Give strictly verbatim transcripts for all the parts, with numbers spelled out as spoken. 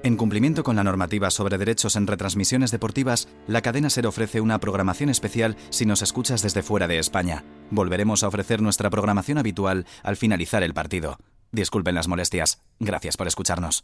En cumplimiento con la normativa sobre derechos en retransmisiones deportivas, la cadena SER ofrece una programación especial si nos escuchas desde fuera de España. Volveremos a ofrecer nuestra programación habitual al finalizar el partido. Disculpen las molestias. Gracias por escucharnos.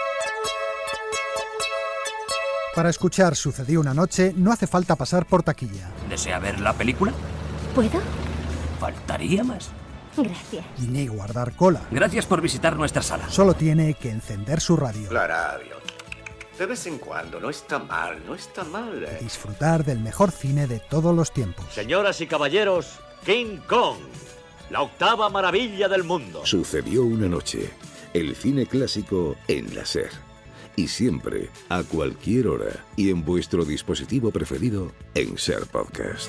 Para escuchar Sucedió una noche no hace falta pasar por taquilla. ¿Desea ver la película? ¿Puedo? Faltaría más. Gracias. Ni guardar cola. Gracias por visitar nuestra sala. Solo tiene que encender su radio. La radio. De vez en cuando, no está mal, no está mal. Y disfrutar del mejor cine de todos los tiempos. Señoras y caballeros, King Kong, la octava maravilla del mundo. Sucedió una noche. El cine clásico en la SER. Y siempre, a cualquier hora y en vuestro dispositivo preferido en SER Podcast.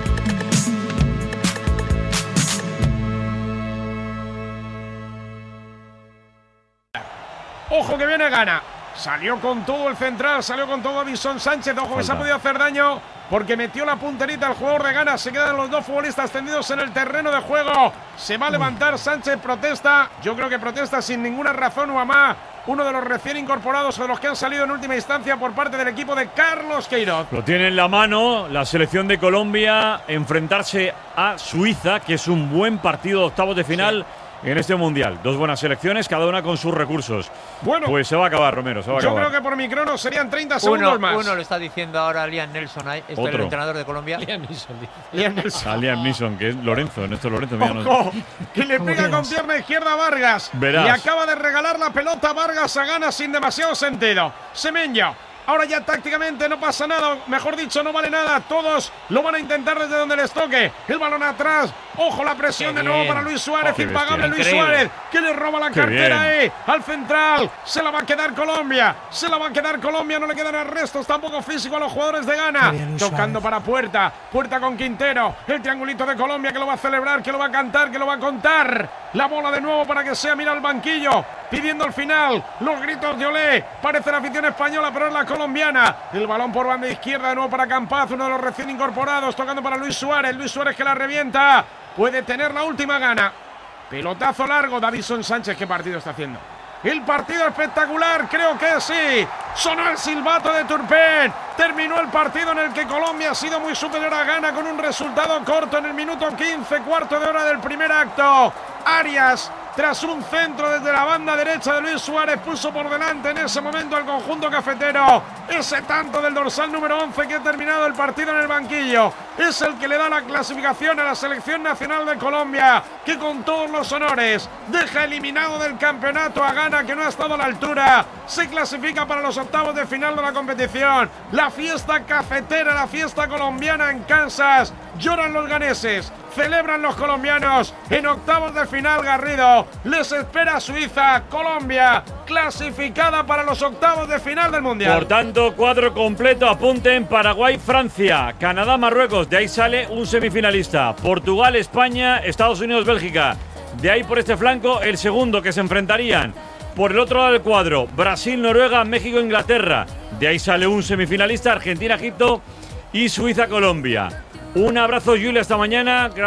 Ojo que viene Gana. Salió con todo el central, salió con todo Davison Sánchez. Ojo que se ha podido hacer daño porque metió la punterita al jugador de Gana. Se quedan los dos futbolistas tendidos en el terreno de juego. Se va a levantar Sánchez, protesta. Yo creo que protesta sin ninguna razón Uamá, uno de los recién incorporados o de los que han salido en última instancia por parte del equipo de Carlos Queiroz. Lo tiene en la mano la selección de Colombia, enfrentarse a Suiza, que es un buen partido de octavos de final. Sí. En este mundial, dos buenas selecciones, cada una con sus recursos. Bueno, pues se va a acabar, Romero, se va a yo acabar. Yo creo que por mi crono serían treinta segundos uno, más. Uno lo está diciendo ahora Liam Nelson, este es el entrenador de Colombia. Liam Neeson. Liam Neeson. Ah, Liam Neeson, que es Lorenzo, Néstor Lorenzo. Ojo, que le pega con pierna izquierda a Vargas. Verás. Y acaba de regalar la pelota Vargas a Gana sin demasiado sentido. Semenyo. Ahora ya tácticamente no pasa nada, mejor dicho, no vale nada. Todos lo van a intentar desde donde les toque. El balón atrás. Ojo, la presión Qué de nuevo bien. para Luis Suárez. Oh, impagable Luis Increíble. Suárez, que le roba la Qué cartera bien. eh, al central. Se la va a quedar Colombia. Se la va a quedar Colombia. No le quedan arrestos tampoco físico a los jugadores de Ghana. Bien, Tocando Suárez. para Puerta. Puerta con Quintero. El triangulito de Colombia que lo va a celebrar, que lo va a cantar, que lo va a contar. La bola de nuevo para que sea, mira al banquillo. Pidiendo el final. Los gritos de Olé. Parece la afición española, pero es la colombiana. El balón por banda izquierda de nuevo para Campaz, uno de los recién incorporados, tocando para Luis Suárez. Luis Suárez que la revienta. Puede tener la última Gana. Pelotazo largo, Davison Sánchez. ¿Qué partido está haciendo? El partido espectacular, creo que sí. Sonó el silbato de Turpin. Terminó el partido en el que Colombia ha sido muy superior a Ghana con un resultado corto en el minuto quince, cuarto de hora del primer acto. Arias, tras un centro desde la banda derecha de Luis Suárez, puso por delante en ese momento al conjunto cafetero. Ese tanto del dorsal número once que ha terminado el partido en el banquillo es el que le da la clasificación a la selección nacional de Colombia, que con todos los honores deja eliminado del campeonato a Ghana, que no ha estado a la altura. Se clasifica para los octavos de final de la competición. La fiesta cafetera, la fiesta colombiana en Kansas. Lloran los ganeses, celebran los colombianos. En octavos de final, Garrido, les espera Suiza. Colombia clasificada para los octavos de final del Mundial. Por tanto, cuadro completo, apunten: Paraguay, Francia, Canadá, Marruecos. De ahí sale un semifinalista. Portugal, España, Estados Unidos, Bélgica. De ahí por este flanco el segundo que se enfrentarían. Por el otro lado del cuadro, Brasil, Noruega, México, Inglaterra. De ahí sale un semifinalista: Argentina, Egipto y Suiza, Colombia. Un abrazo, Julia, hasta mañana.